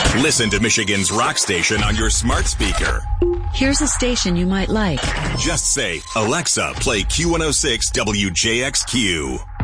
Listen to Michigan's rock station on your smart speaker. Here's a station you might like. Just say, Alexa, play Q106 WJXQ.